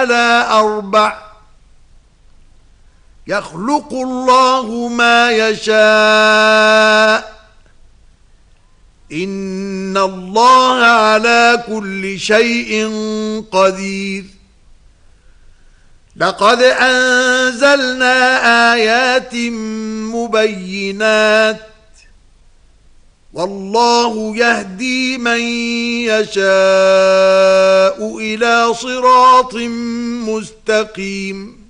على أربع يخلق الله ما يشاء إن الله على كل شيء قدير لقد أنزلنا آيات مبينات والله يهدي من يشاء إلى صراط مستقيم